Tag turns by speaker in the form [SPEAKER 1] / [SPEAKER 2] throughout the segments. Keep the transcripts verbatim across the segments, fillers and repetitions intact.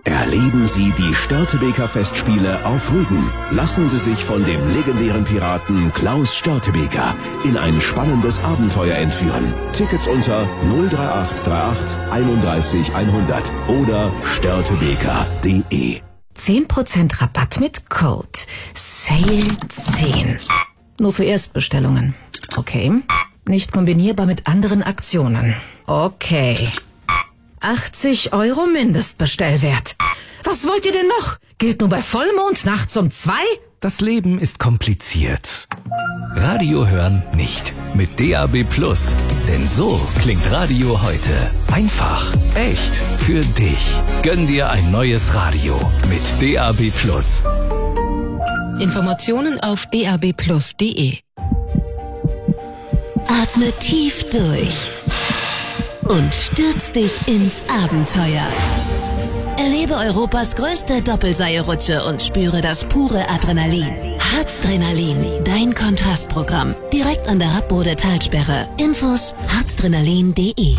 [SPEAKER 1] Erleben Sie die Störtebeker Festspiele auf Rügen. Lassen Sie sich von dem legendären Piraten Klaus Störtebeker in ein spannendes Abenteuer entführen. Tickets unter null drei acht drei acht einunddreißig hundert oder störtebeker punkt de.
[SPEAKER 2] zehn Prozent Rabatt mit Code Sale zehn. Nur für Erstbestellungen. Okay. Nicht kombinierbar mit anderen Aktionen. Okay. achtzig Euro Mindestbestellwert. Was wollt ihr denn noch? Gilt nur bei Vollmond nachts um zwei?
[SPEAKER 3] Das Leben ist kompliziert. Radio hören nicht. Mit D A B Plus. Denn so klingt Radio heute. Einfach, echt, für dich. Gönn dir ein neues Radio mit D A B Plus.
[SPEAKER 4] Informationen auf d a b plus punkt de.
[SPEAKER 5] Atme tief durch und stürz dich ins Abenteuer. Erlebe Europas größte Doppelseilrutsche und spüre das pure Adrenalin. Harzdrenalin, dein Kontrastprogramm. Direkt an der Habbode-Talsperre. Infos harzdrenalin punkt de.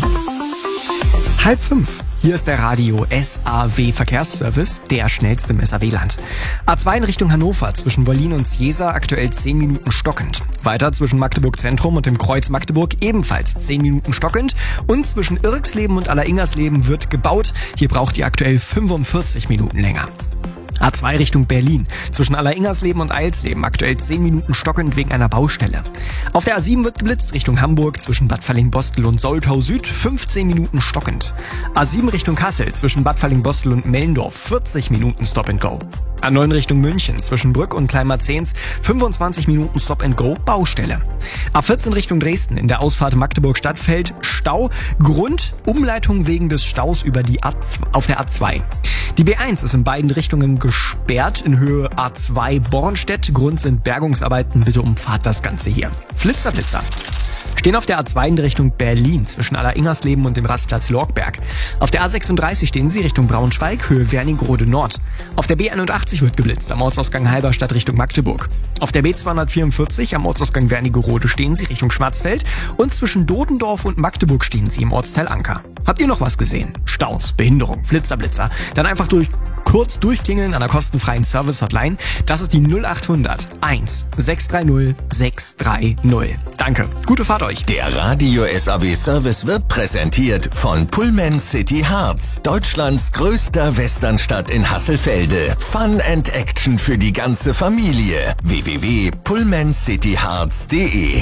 [SPEAKER 6] Halb fünf. Hier ist der Radio S A W Verkehrsservice, der schnellste im S A W-Land. A zwei in Richtung Hannover zwischen Wollin und Ciesa aktuell zehn Minuten stockend. Weiter zwischen Magdeburg Zentrum und dem Kreuz Magdeburg ebenfalls zehn Minuten stockend. Und zwischen Irksleben und Alleringersleben wird gebaut. Hier braucht ihr aktuell fünfundvierzig Minuten länger. A zwei Richtung Berlin. Zwischen Alleringersleben und Eilsleben aktuell zehn Minuten stockend wegen einer Baustelle. Auf der A sieben wird geblitzt Richtung Hamburg zwischen Bad Falling-Bostel und Soltau Süd fünfzehn Minuten stockend. A sieben Richtung Kassel zwischen Bad Falling-Bostel und Mellendorf vierzig Minuten Stop and Go. A neun Richtung München zwischen Brück und Kleinmarzens fünfundzwanzig Minuten Stop and Go, Baustelle. A vierzehn Richtung Dresden in der Ausfahrt Magdeburg-Stadtfeld Stau. Grund Umleitung wegen des Staus über die A zwei, auf der A zwei. Die B eins ist in beiden Richtungen gesperrt in Höhe A zwei Bornstedt. Grund sind Bergungsarbeiten. Bitte umfahrt das Ganze hier. Flitzer, Flitzer. Stehen auf der A zwei in Richtung Berlin zwischen Alleringersleben und dem Rastplatz Lorgberg. Auf der A sechsunddreißig stehen Sie Richtung Braunschweig, Höhe Wernigerode Nord. Auf der B einundachtzig wird geblitzt am Ortsausgang Halberstadt Richtung Magdeburg. Auf der B zweihundertvierundvierzig am Ortsausgang Wernigerode stehen Sie Richtung Schwarzfeld und zwischen Dodendorf und Magdeburg stehen Sie im Ortsteil Anker. Habt ihr noch was gesehen? Staus, Behinderung, Flitzer, Blitzer? Dann einfach durch kurz durchklingeln an der kostenfreien Service-Hotline. Das ist die null achthundert eins sechs drei null sechs drei null. Danke. Gute Fahrt euch.
[SPEAKER 1] Der Radio S A W Service wird präsentiert von Pullman City Harz, Deutschlands größter Westernstadt in Hasselfelde. Fun and Action für die ganze Familie. w w w punkt pullman city harz punkt de